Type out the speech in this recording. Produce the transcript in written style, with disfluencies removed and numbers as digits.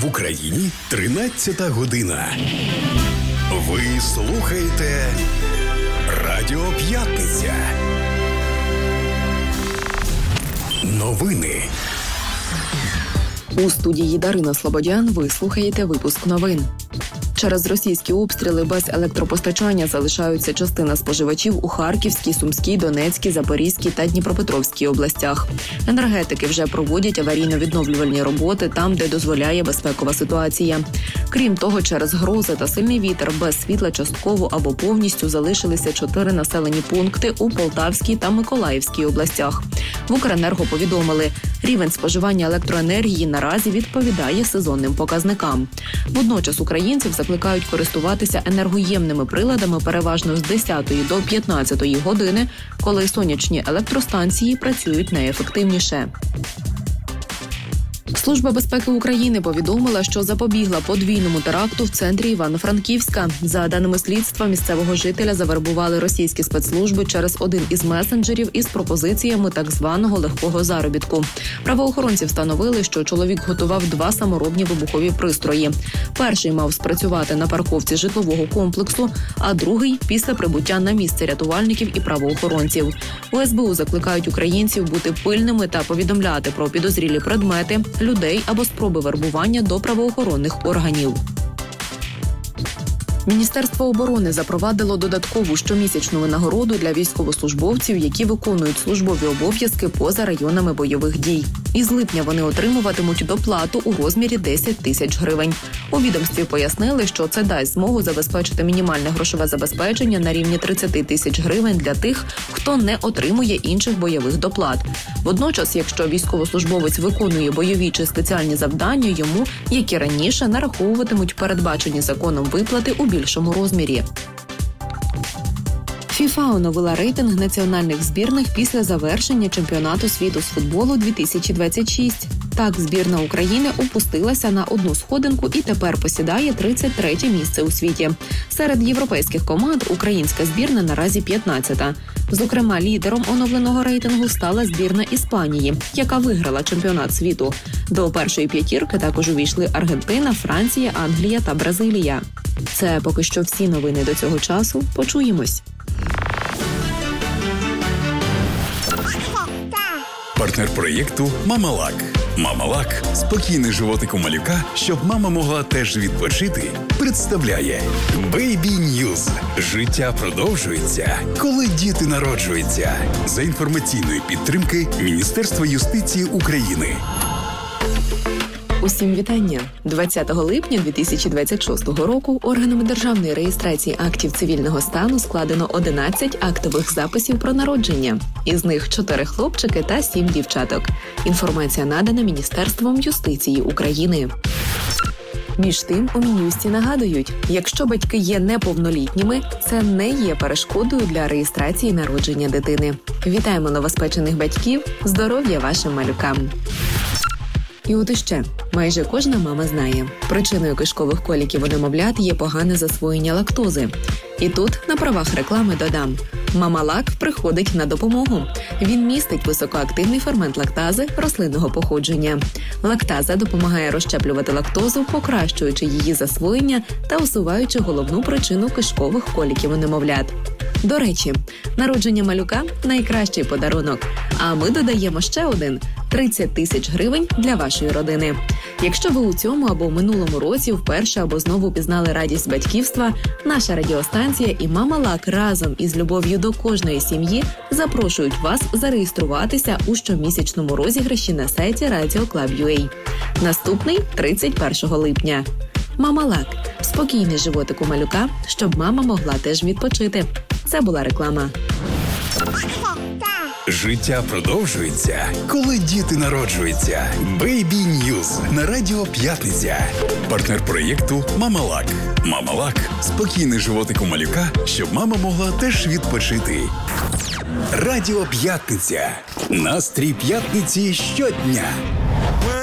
В Україні 13-та година. Ви слухаєте Радіо П'ятниця. Новини. У студії Дарина Слободян ви слухаєте випуск новин. Через російські обстріли без електропостачання залишаються частина споживачів у Харківській, Сумській, Донецькій, Запорізькій та Дніпропетровській областях. Енергетики вже проводять аварійно-відновлювальні роботи там, де дозволяє безпекова ситуація. Крім того, через грози та сильний вітер без світла частково або повністю залишилися 4 населені пункти у Полтавській та Миколаївській областях. В Укренерго повідомили, рівень споживання електроенергії наразі відповідає сезонним показникам. Водночас українців закликають користуватися енергоємними приладами переважно з 10 до 15 години, коли сонячні електростанції працюють найефективніше. Служба безпеки України повідомила, що запобігла подвійному теракту в центрі Івано-Франківська. За даними слідства, місцевого жителя завербували російські спецслужби через один із месенджерів із пропозиціями так званого легкого заробітку. Правоохоронці встановили, що чоловік готував 2 саморобні вибухові пристрої. Перший мав спрацювати на парковці житлового комплексу, а другий – після прибуття на місце рятувальників і правоохоронців. У СБУ закликають українців бути пильними та повідомляти про підозрілі предмети, людей або спроби вербування до правоохоронних органів. Міністерство оборони запровадило додаткову щомісячну винагороду для військовослужбовців, які виконують службові обов'язки поза районами бойових дій. Із липня вони отримуватимуть доплату у розмірі 10 тисяч гривень. У відомстві пояснили, що це дасть змогу забезпечити мінімальне грошове забезпечення на рівні 30 тисяч гривень для тих, хто не отримує інших бойових доплат. Водночас, якщо військовослужбовець виконує бойові чи спеціальні завдання, йому, як і раніше, нараховуватимуть передбачені законом виплати у більшому розмірі. ФІФА оновила рейтинг національних збірних після завершення чемпіонату світу з футболу 2026. Так, збірна України опустилася на одну сходинку і тепер посідає 33-е місце у світі. Серед європейських команд українська збірна наразі 15-та. Зокрема, лідером оновленого рейтингу стала збірна Іспанії, яка виграла чемпіонат світу. До першої п'ятірки також увійшли Аргентина, Франція, Англія та Бразилія. Це поки що всі новини до цього часу. Почуємось. Партнер проєкту «Мамалак». «Мамалак» – спокійний животик у малюка, щоб мама могла теж відпочити, представляє Baby News. Життя продовжується, коли діти народжуються. За інформаційної підтримки Міністерства юстиції України. Усім вітання! 20 липня 2026 року органами державної реєстрації актів цивільного стану складено 11 актових записів про народження. Із них 4 хлопчики та 7 дівчаток. Інформація надана Міністерством юстиції України. Між тим, у Мін'юсті нагадують, якщо батьки є неповнолітніми, це не є перешкодою для реєстрації народження дитини. Вітаємо новоспечених батьків, здоров'я вашим малюкам! І от іще. Майже кожна мама знає, причиною кишкових коліків у немовлят є погане засвоєння лактози. І тут на правах реклами додам. Мамалак приходить на допомогу. Він містить високоактивний фермент лактази рослинного походження. Лактаза допомагає розщеплювати лактозу, покращуючи її засвоєння та усуваючи головну причину кишкових коліків у немовлят. До речі, народження малюка – найкращий подарунок. А ми додаємо ще один – 30 тисяч гривень для вашої родини. Якщо ви у цьому або в минулому році вперше або знову пізнали радість батьківства, наша радіостанція і «Мамалак» разом із любов'ю до кожної сім'ї запрошують вас зареєструватися у щомісячному розіграші на сайті Radio.Club.ua. Наступний – 31 липня. «Мамалак» – спокійний животик у малюка, щоб мама могла теж відпочити. Це була реклама. Життя продовжується, коли діти народжуються. Baby News на Радіо П'ятниця. Партнер проєкту «Мамалак». «Мамалак» – спокійний животик у малюка, щоб мама могла теж відпочити. Радіо П'ятниця. Настрій п'ятниці щодня.